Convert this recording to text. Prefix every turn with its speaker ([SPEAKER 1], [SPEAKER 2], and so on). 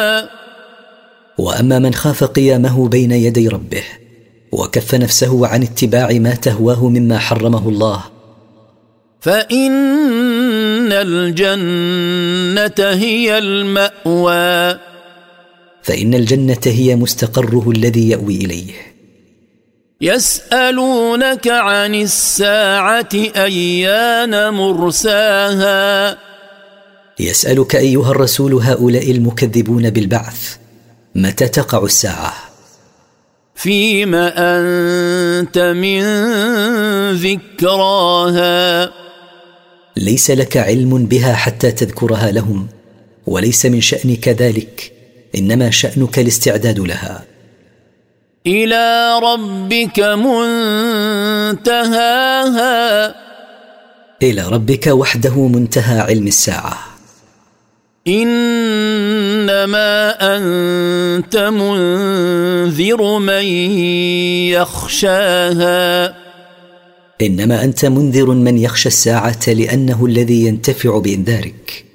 [SPEAKER 1] وأما من خاف قيامه بين يدي ربه وكف نفسه عن اتباع ما تهواه مما حرمه الله
[SPEAKER 2] فإن الجنة هي المأوى.
[SPEAKER 1] فإن الجنة هي مستقره الذي يأوي إليه.
[SPEAKER 2] يسألونك عن الساعة أيان مرساها.
[SPEAKER 1] يسألك أيها الرسول هؤلاء المكذبون بالبعث متى تقع الساعة؟
[SPEAKER 2] فيم أنت من ذكراها.
[SPEAKER 1] ليس لك علم بها حتى تذكرها لهم، وليس من شأنك ذلك، إنما شأنك الاستعداد لها.
[SPEAKER 2] إلى ربك منتهاها.
[SPEAKER 1] إلى ربك وحده منتهى علم الساعة.
[SPEAKER 2] إنما أنت منذر من يخشاها.
[SPEAKER 1] إنما أنت منذر من يخشى الساعة لأنه الذي ينتفع بإنذارك.